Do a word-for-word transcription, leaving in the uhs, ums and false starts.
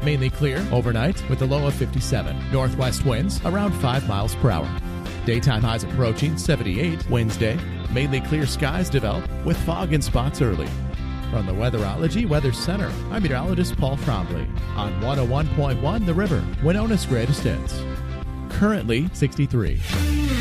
Mainly clear overnight with a low of fifty-seven. Northwest winds around five miles per hour. Daytime highs approaching seventy-eight. Wednesday, mainly clear skies develop with fog in spots early. From the Weatherology Weather Center, I'm meteorologist Paul Trombley on one oh one point one The River, Winona's greatest hits. Currently sixty-three.